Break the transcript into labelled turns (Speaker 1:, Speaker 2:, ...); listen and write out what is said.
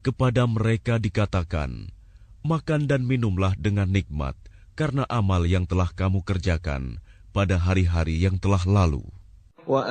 Speaker 1: kepada mereka dikatakan, makan dan minumlah dengan nikmat karena amal yang telah kamu kerjakan pada hari-hari yang telah lalu.